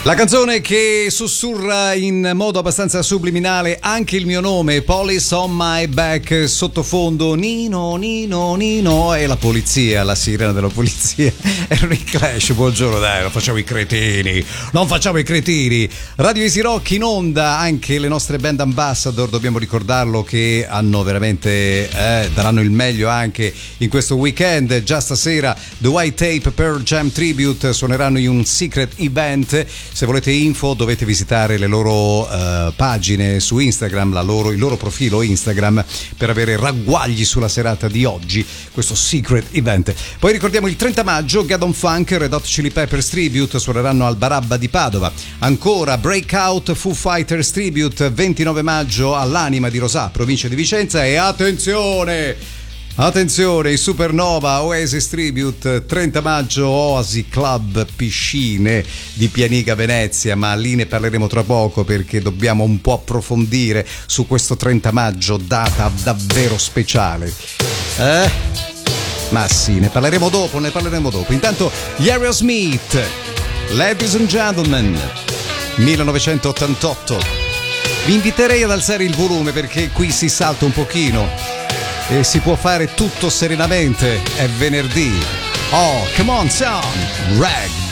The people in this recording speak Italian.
La canzone che sussurra in modo abbastanza subliminale anche il mio nome, Police on my back, sottofondo Nino, Nino, Nino, e la polizia, la sirena della polizia. Erano i Clash. Buongiorno, dai, non facciamo i cretini, non facciamo i cretini. Radio Easy Rock in onda, anche le nostre band ambassador, dobbiamo ricordarlo, che hanno veramente daranno il meglio anche in questo weekend. Già stasera The White Tape Pearl Jam Tribute suoneranno in un secret event. Se volete info dovete visitare le loro pagine su Instagram, il loro profilo Instagram, per avere ragguagli sulla serata di oggi, questo secret event. Poi ricordiamo il 30 maggio Gaddon Funk, Red Hot Chili Peppers Tribute, suoneranno al Barabba di Padova. Ancora Breakout Foo Fighters Tribute, 29 maggio all'Anima di Rosà, provincia di Vicenza. E attenzione, i Supernova Oasis Tribute, 30 maggio Oasi Club Piscine di Pianica Venezia, ma lì ne parleremo tra poco perché dobbiamo un po' approfondire su questo 30 maggio, data davvero speciale. Ma sì, ne parleremo dopo. Intanto gli Aerosmith, Ladies and Gentlemen, 1988. Vi inviterei ad alzare il volume perché qui si salta un pochino e si può fare tutto serenamente, è venerdì. Oh, come on, son, rag